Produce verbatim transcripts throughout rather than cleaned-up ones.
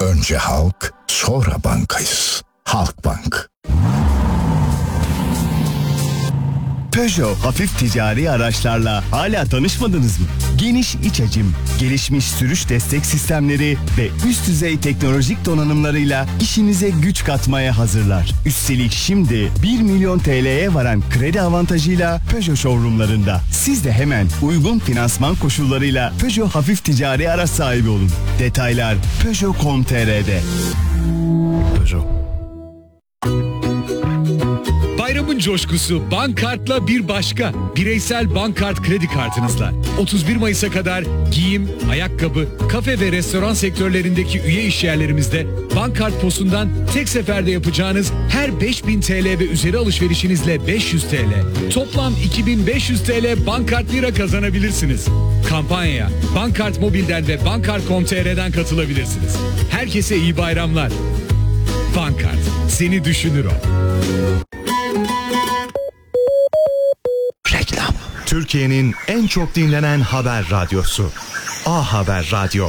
Önce halk, sonra bankayız. Halkbank. Peugeot hafif ticari araçlarla hala tanışmadınız mı? Geniş iç hacim, gelişmiş sürüş destek sistemleri ve üst düzey teknolojik donanımlarıyla işinize güç katmaya hazırlar. Üstelik şimdi bir milyon T L'ye varan kredi avantajıyla Peugeot showroomlarında. Siz de hemen uygun finansman koşullarıyla Peugeot hafif ticari araç sahibi olun. Detaylar peugeot nokta com nokta t r'de. Peugeot. Bayramın coşkusu Bankart'la bir başka. Bireysel Bankart kredi kartınızla. otuz bir Mayıs'a kadar giyim, ayakkabı, kafe ve restoran sektörlerindeki üye işyerlerimizde Bankart posundan tek seferde yapacağınız her beş bin T L ve üzeri alışverişinizle beş yüz T L. Toplam iki bin beş yüz T L Bankart lira kazanabilirsiniz. Kampanya Bankart Mobil'den ve bankart nokta com nokta t r'den katılabilirsiniz. Herkese iyi bayramlar. Bankart, seni düşünür o. Reklam. Türkiye'nin en çok dinlenen haber radyosu. A Haber Radyo.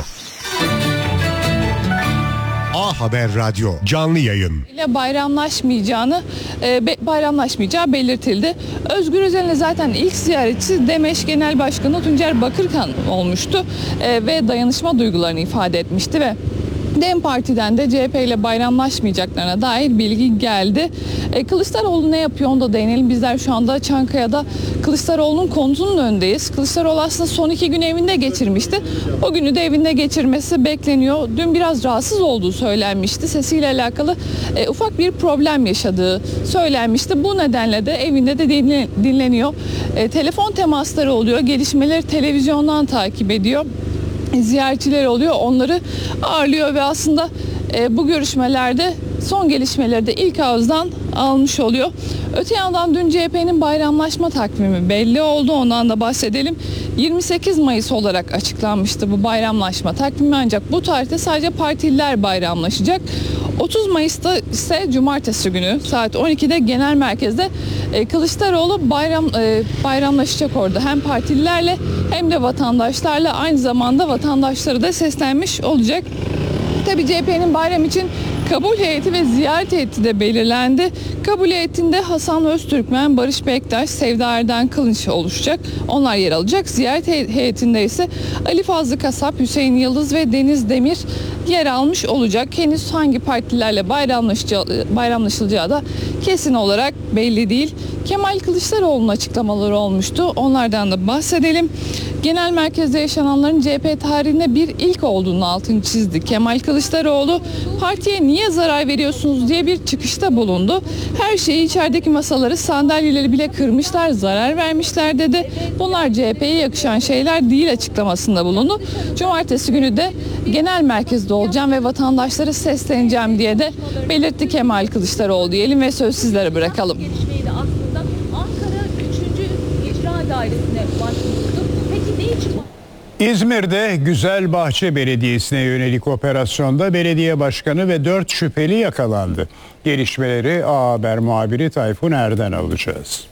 A Haber Radyo canlı yayın. ile bayramlaşmayacağını e, be, bayramlaşmayacağı belirtildi. Özgür Özel'in zaten ilk ziyaretçi DEMEŞ Genel Başkanı Tuncer Bakırkan olmuştu e, ve dayanışma duygularını ifade etmişti ve DEM Parti'den de C H P ile bayramlaşmayacaklarına dair bilgi geldi. E, Kılıçdaroğlu ne yapıyor onu da değinelim. Bizler şu anda Çankaya'da Kılıçdaroğlu'nun konutunun önündeyiz. Kılıçdaroğlu aslında son iki gün evinde geçirmişti. O günü de evinde geçirmesi bekleniyor. Dün biraz rahatsız olduğu söylenmişti. Sesiyle alakalı e, ufak bir problem yaşadığı söylenmişti. Bu nedenle de evinde de dinle, dinleniyor. E, telefon temasları oluyor. Gelişmeleri televizyondan takip ediyor. Ziyaretçiler oluyor, onları ağırlıyor ve aslında e, bu görüşmelerde son gelişmeleri de ilk ağızdan almış oluyor. Öte yandan dün C H P'nin bayramlaşma takvimi belli oldu, ondan da bahsedelim. yirmi sekiz Mayıs olarak açıklanmıştı bu bayramlaşma takvimi, ancak bu tarihte sadece partililer bayramlaşacak. otuz Mayıs'ta ise cumartesi günü saat on ikide genel merkezde e, Kılıçdaroğlu bayram e, bayramlaşacak orada. Hem partililerle hem de vatandaşlarla, aynı zamanda vatandaşları da seslenmiş olacak. Tabii C H P'nin bayram için kabul heyeti ve ziyaret heyeti de belirlendi. Kabul heyetinde Hasan Öztürkmen, Barış Bektaş, Sevda Erden Kılınç oluşacak. Onlar yer alacak. Ziyaret heyetinde ise Ali Fazlı Kasap, Hüseyin Yıldız ve Deniz Demir yer almış olacak. Henüz hangi partilerle bayramlaşacağı, bayramlaşılacağı da kesin olarak belli değil. Kemal Kılıçdaroğlu'nun açıklamaları olmuştu. Onlardan da bahsedelim. Genel merkezde yaşananların C H P tarihinde bir ilk olduğunu altını çizdi. Kemal Kılıçdaroğlu, partiye niye zarar veriyorsunuz diye bir çıkışta bulundu. Her şeyi, içerideki masaları, sandalyeleri bile kırmışlar, zarar vermişler dedi. Bunlar C H P'ye yakışan şeyler değil açıklamasında bulundu. Cumartesi günü de genel merkezde olacağım ve vatandaşlara sesleneceğim diye de belirtti Kemal Kılıçdaroğlu diyelim ve söz sizlere bırakalım. Aslında Ankara üçüncü İcra Dairesi'ne başvurdu. Peki ne için? İzmir'de Güzelbahçe Belediyesi'ne yönelik operasyonda belediye başkanı ve dört şüpheli yakalandı. Gelişmeleri A Haber muhabiri Tayfun Er'den alacağız.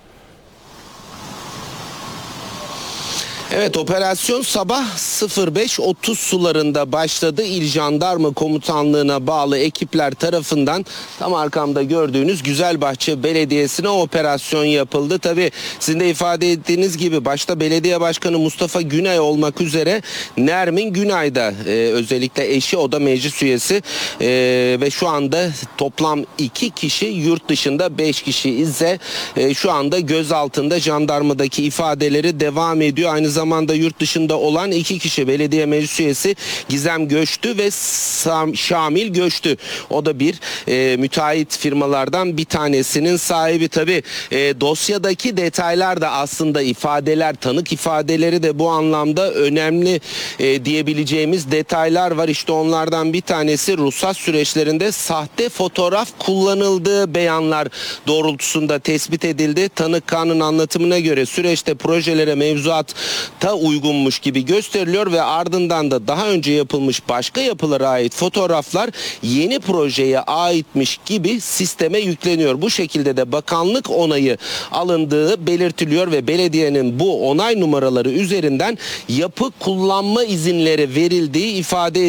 Evet, operasyon sabah beş otuz sularında başladı. İl Jandarma Komutanlığı'na bağlı ekipler tarafından tam arkamda gördüğünüz Güzelbahçe Belediyesi'ne operasyon yapıldı. Tabii sizin de ifade ettiğiniz gibi başta belediye başkanı Mustafa Günay olmak üzere Nermin Günay da e, özellikle eşi, o da meclis üyesi e, ve şu anda toplam iki kişi, yurt dışında beş kişi ise e, şu anda gözaltında. Jandarmadaki ifadeleri devam ediyor. Aynı zamanda zamanda yurt dışında olan iki kişi, belediye meclis üyesi Gizem Göçtü ve Sam, Şamil Göçtü. O da bir e, müteahhit firmalardan bir tanesinin sahibi. Tabi e, dosyadaki detaylar da aslında, ifadeler, tanık ifadeleri de bu anlamda önemli e, diyebileceğimiz detaylar var. İşte onlardan bir tanesi ruhsat süreçlerinde sahte fotoğraf kullanıldığı beyanlar doğrultusunda tespit edildi. Tanık K'nın anlatımına göre süreçte projelere, mevzuat ta uygunmuş gibi gösteriliyor ve ardından da daha önce yapılmış başka yapılara ait fotoğraflar yeni projeye aitmiş gibi sisteme yükleniyor. Bu şekilde de bakanlık onayı alındığı belirtiliyor ve belediyenin bu onay numaraları üzerinden yapı kullanma izinleri verildiği ifade ediliyor.